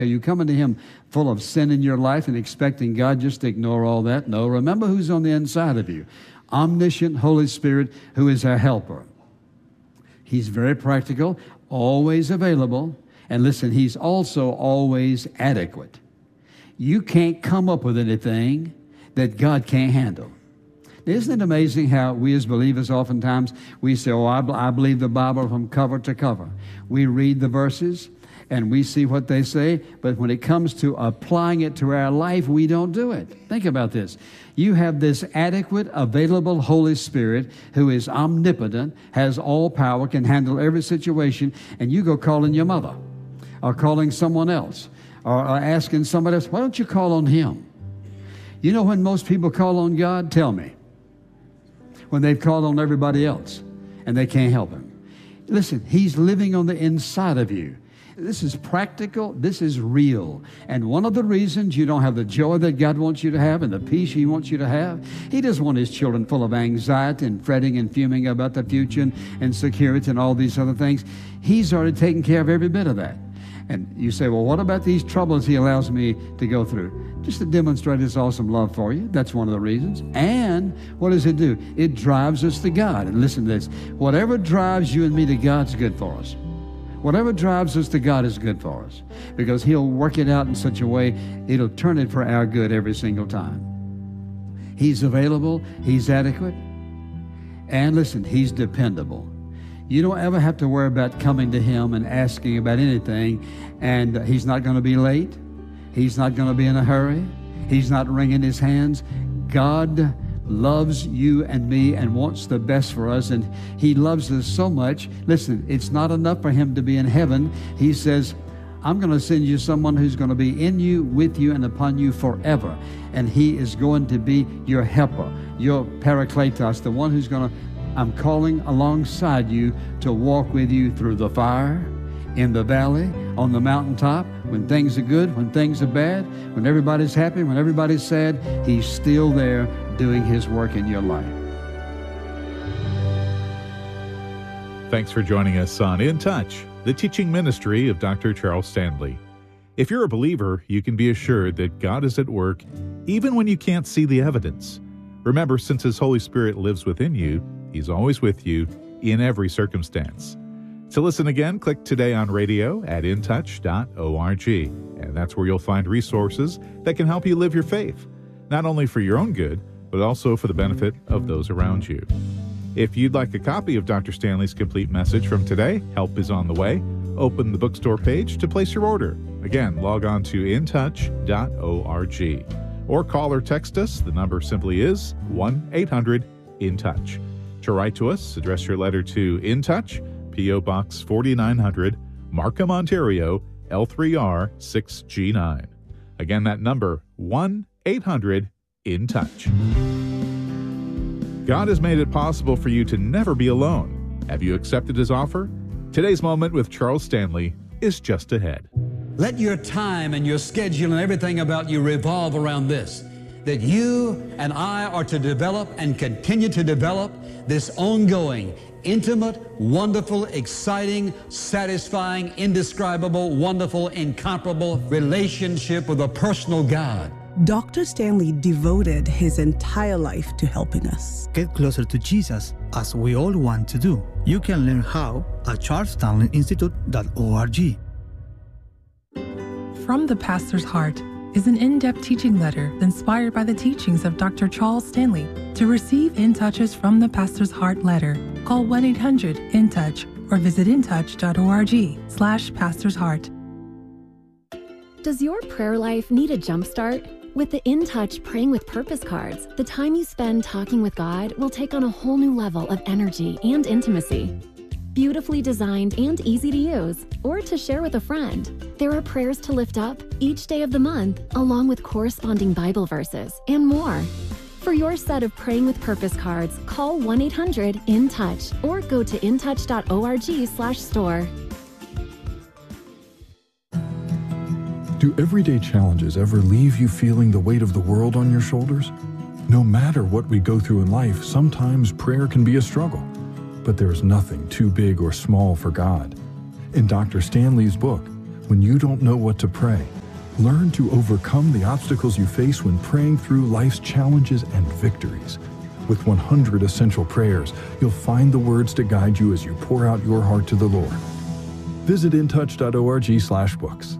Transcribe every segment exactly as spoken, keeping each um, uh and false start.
Are you coming to Him full of sin in your life and expecting God just to ignore all that? No, remember who's on the inside of you. Omniscient Holy Spirit, who is our helper. He's very practical, always available, and listen, He's also always adequate. You can't come up with anything that God can't handle. Isn't it amazing how we as believers oftentimes, we say, oh, I, I believe the Bible from cover to cover. We read the verses and we see what they say, but when it comes to applying it to our life, we don't do it. Think about this. You have this adequate, available Holy Spirit who is omnipotent, has all power, can handle every situation, and you go calling your mother or calling someone else or, or asking somebody else, why don't you call on Him? You know when most people call on God? Tell me. When they've called on everybody else and they can't help Him. Listen, He's living on the inside of you. This is practical. This is real. And one of the reasons you don't have the joy that God wants you to have and the peace He wants you to have, He doesn't want His children full of anxiety and fretting and fuming about the future and, and security and all these other things. He's already taken care of every bit of that. And you say, well, what about these troubles He allows me to go through? Just to demonstrate His awesome love for you. That's one of the reasons. And what does it do? It drives us to God. And listen to this. Whatever drives you and me to God's good for us. Whatever drives us to God is good for us. Because He'll work it out in such a way, it'll turn it for our good every single time. He's available. He's adequate. And listen, He's dependable. You don't ever have to worry about coming to Him and asking about anything, and He's not going to be late. He's not going to be in a hurry. He's not wringing His hands. God loves you and me and wants the best for us, and He loves us so much. Listen, it's not enough for Him to be in heaven. He says, I'm going to send you someone who's going to be in you, with you, and upon you forever. And He is going to be your helper, your parakletos, the one who's going to I'm calling alongside you to walk with you through the fire, in the valley, on the mountaintop, when things are good, when things are bad, when everybody's happy, when everybody's sad. He's still there doing His work in your life. Thanks for joining us on In Touch, the teaching ministry of Doctor Charles Stanley. If you're a believer, you can be assured that God is at work even when you can't see the evidence. Remember, since His Holy Spirit lives within you, He's always with you in every circumstance. To listen again, click today on radio at in touch dot org, and that's where you'll find resources that can help you live your faith, not only for your own good, but also for the benefit of those around you. If you'd like a copy of Doctor Stanley's complete message from today, help is on the way. Open the bookstore page to place your order. Again, log on to in touch dot org. Or call or text us. The number simply is one eight hundred in touch. To write to us, address your letter to In Touch, P O Box forty-nine hundred, Markham, Ontario, L three R six G nine. Again, that number, one eight hundred in touch. God has made it possible for you to never be alone. Have you accepted His offer? Today's Moment with Charles Stanley is just ahead. Let your time and your schedule and everything about you revolve around this, that you and I are to develop and continue to develop this ongoing, intimate, wonderful, exciting, satisfying, indescribable, wonderful, incomparable relationship with a personal God. Doctor Stanley devoted his entire life to helping us get closer to Jesus, as we all want to do. You can learn how at charles stanley institute dot org. From the Pastor's Heart is an in-depth teaching letter inspired by the teachings of Doctor Charles Stanley. To receive In Touches from the Pastor's Heart letter, call one eight hundred in touch or visit in touch dot org slash Pastor's Heart. Does your prayer life need a jumpstart? With the In Touch Praying with Purpose cards, the time you spend talking with God will take on a whole new level of energy and intimacy. Beautifully designed and easy to use, or to share with a friend. There are prayers to lift up each day of the month, along with corresponding Bible verses and more. For your set of Praying with Purpose cards, call one eight hundred in touch or go to in touch dot org slash store. Do everyday challenges ever leave you feeling the weight of the world on your shoulders? No matter what we go through in life, sometimes prayer can be a struggle. But there is nothing too big or small for God. In Doctor Stanley's book, when you don't know what to pray. Learn to overcome the obstacles you face when praying through life's challenges and victories. With one hundred essential prayers, you'll find the words to guide you as you pour out your heart to the Lord. Visit intouch.org slash books.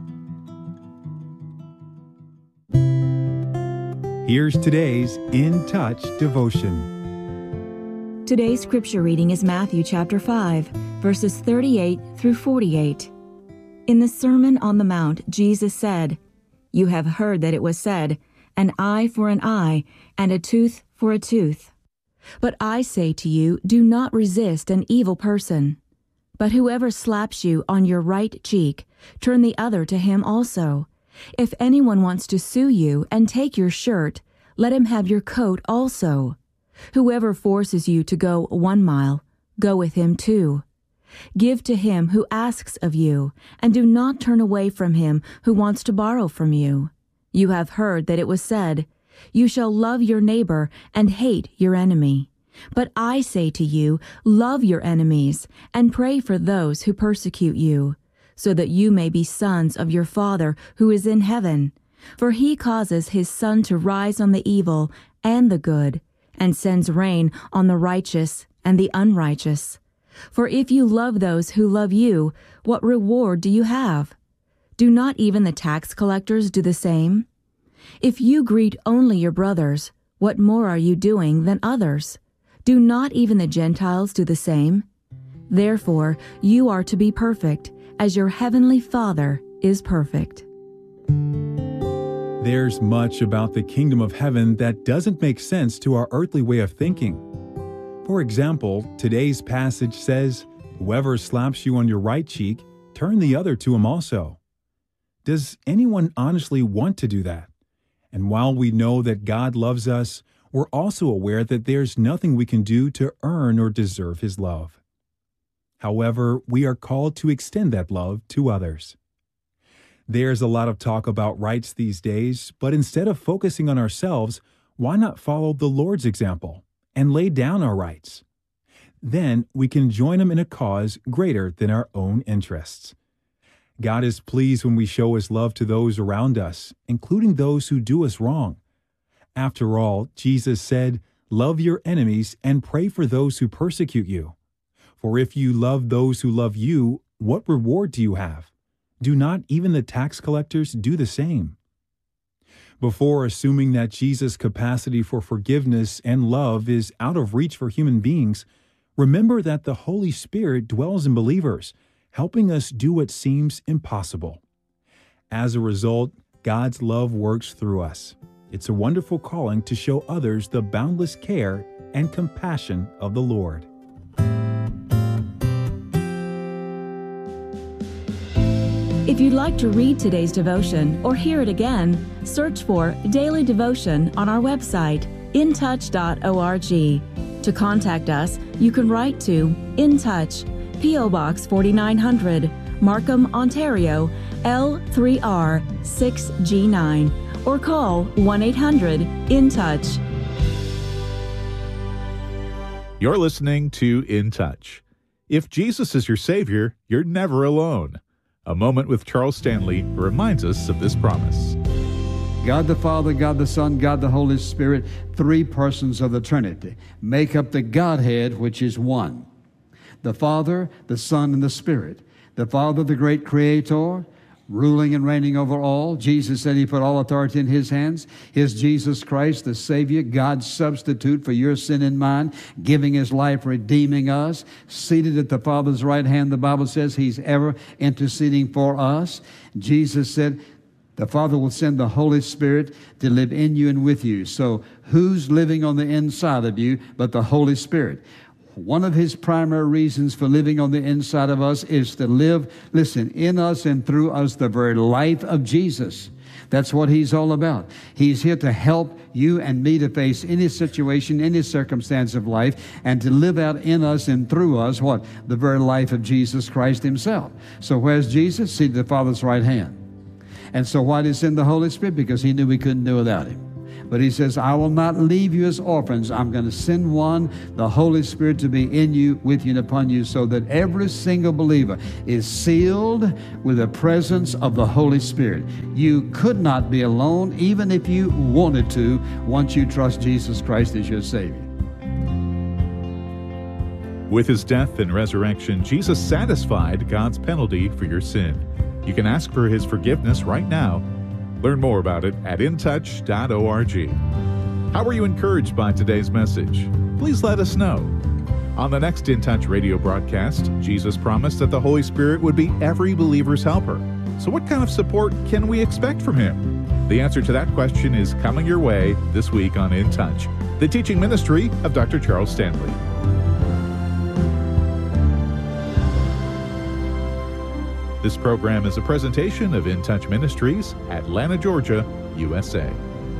Here's today's In Touch devotion. Today's scripture reading is Matthew chapter five, verses thirty-eight through forty-eight. In the Sermon on the Mount, Jesus said, "You have heard that it was said, an eye for an eye, and a tooth for a tooth. But I say to you, do not resist an evil person. But whoever slaps you on your right cheek, turn the other to him also. If anyone wants to sue you and take your shirt, let him have your coat also. Whoever forces you to go one mile, go with him two. Give to him who asks of you, and do not turn away from him who wants to borrow from you. You have heard that it was said, you shall love your neighbor and hate your enemy. But I say to you, love your enemies, and pray for those who persecute you, so that you may be sons of your Father who is in heaven. For he causes his sun to rise on the evil and the good, and sends rain on the righteous and the unrighteous. For if you love those who love you, what reward do you have? Do not even the tax collectors do the same? If you greet only your brothers, what more are you doing than others? Do not even the Gentiles do the same? Therefore, you are to be perfect, as your heavenly Father is perfect." There's much about the kingdom of heaven that doesn't make sense to our earthly way of thinking. For example, today's passage says, whoever slaps you on your right cheek, turn the other to him also. Does anyone honestly want to do that? And while we know that God loves us, we're also aware that there's nothing we can do to earn or deserve his love. However, we are called to extend that love to others. There's a lot of talk about rights these days, but instead of focusing on ourselves, why not follow the Lord's example and lay down our rights? Then we can join him in a cause greater than our own interests. God is pleased when we show his love to those around us, including those who do us wrong. After all, Jesus said, love your enemies and pray for those who persecute you. For if you love those who love you, what reward do you have? Do not even the tax collectors do the same? Before assuming that Jesus' capacity for forgiveness and love is out of reach for human beings, remember that the Holy Spirit dwells in believers, helping us do what seems impossible. As a result, God's love works through us. It's a wonderful calling to show others the boundless care and compassion of the Lord. If you'd like to read today's devotion or hear it again, search for Daily Devotion on our website, in touch dot org. To contact us, you can write to In Touch, P O Box forty-nine hundred, Markham, Ontario, L three R six G nine, or call one eight hundred in touch. You're listening to In Touch. If Jesus is your Savior, you're never alone. A Moment with Charles Stanley reminds us of this promise. God the Father, God the Son, God the Holy Spirit, three persons of the Trinity, make up the Godhead, which is one. The Father, the Son, and the Spirit. The Father, the great Creator, ruling and reigning over all. Jesus said he put all authority in his hands. Here's Jesus Christ, the Savior, God's substitute for your sin and mine, giving his life, redeeming us. Seated at the Father's right hand, the Bible says he's ever interceding for us. Jesus said the Father will send the Holy Spirit to live in you and with you. So who's living on the inside of you but the Holy Spirit? One of his primary reasons for living on the inside of us is to live, listen, in us and through us the very life of Jesus. That's what he's all about. He's here to help you and me to face any situation, any circumstance of life, and to live out in us and through us, what? The very life of Jesus Christ himself. So where's Jesus? Seated at the Father's right hand. And so why did he send the Holy Spirit? Because he knew we couldn't do without him. But he says, I will not leave you as orphans. I'm going to send one, the Holy Spirit, to be in you, with you, and upon you, so that every single believer is sealed with the presence of the Holy Spirit. You could not be alone, even if you wanted to, once you trust Jesus Christ as your Savior. With his death and resurrection, Jesus satisfied God's penalty for your sin. You can ask for his forgiveness right now. Learn more about it at in touch dot org. How were you encouraged by today's message? Please let us know. On the next In Touch radio broadcast, Jesus promised that the Holy Spirit would be every believer's helper. So what kind of support can we expect from him? The answer to that question is coming your way this week on In Touch, the teaching ministry of Doctor Charles Stanley. This program is a presentation of In Touch Ministries, Atlanta, Georgia, U S A.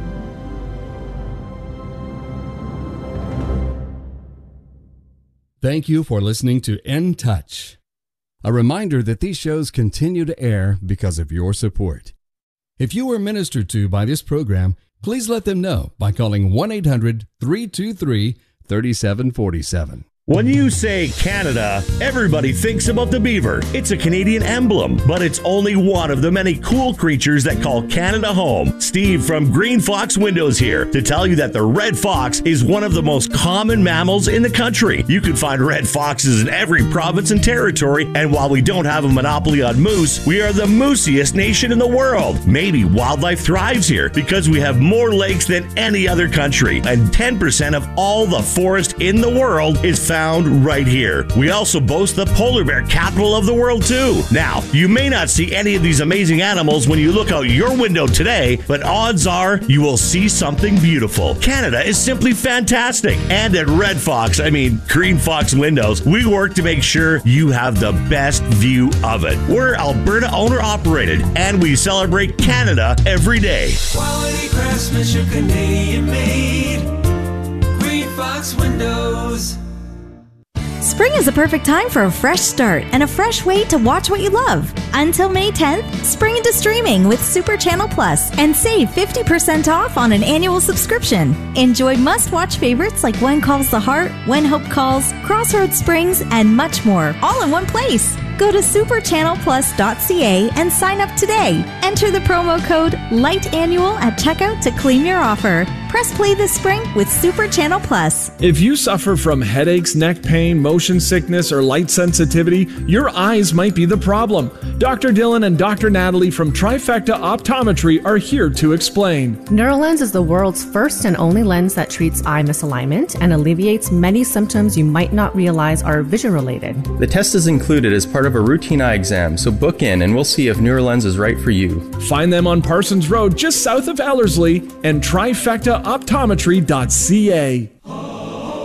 Thank you for listening to In Touch. A reminder that these shows continue to air because of your support. If you were ministered to by this program, please let them know by calling one eight hundred, three two three, three seven four seven. When you say Canada, everybody thinks about the beaver. It's a Canadian emblem, but it's only one of the many cool creatures that call Canada home. Steve from Green Fox Windows here to tell you that the red fox is one of the most common mammals in the country. You can find red foxes in every province and territory, and while we don't have a monopoly on moose, we are the moosiest nation in the world. Maybe wildlife thrives here because we have more lakes than any other country, and ten percent of all the forest in the world is found right here. We also boast the polar bear capital of the world too. Now, you may not see any of these amazing animals when you look out your window today, but odds are you will see something beautiful. Canada is simply fantastic. And at Red Fox, I mean Green Fox Windows, we work to make sure you have the best view of it. We're Alberta owner operated, and we celebrate Canada every day. Quality craftsmanship, Canadian made. Green Fox Windows. Spring is a perfect time for a fresh start and a fresh way to watch what you love. Until May tenth, spring into streaming with Super Channel Plus and save fifty percent off on an annual subscription. Enjoy must-watch favorites like When Calls the Heart, When Hope Calls, Crossroads Springs, and much more, all in one place. Go to super channel plus dot c a and sign up today. Enter the promo code LIGHTANNUAL at checkout to claim your offer. Press play this spring with Super Channel Plus. If you suffer from headaches, neck pain, motion sickness, or light sensitivity, your eyes might be the problem. Doctor Dylan and Doctor Natalie from Trifecta Optometry are here to explain. NeuroLens is the world's first and only lens that treats eye misalignment and alleviates many symptoms you might not realize are vision-related. The test is included as part of a routine eye exam, so book in and we'll see if NeuroLens is right for you. Find them on Parsons Road, just south of Ellerslie, and trifecta optometry dot c a.